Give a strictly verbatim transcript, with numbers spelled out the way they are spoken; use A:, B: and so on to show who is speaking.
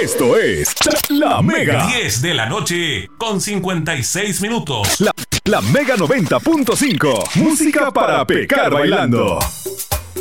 A: Esto es La Mega.
B: diez de la noche con cincuenta y seis minutos.
A: La, la Mega noventa punto cinco. Música para pecar bailando.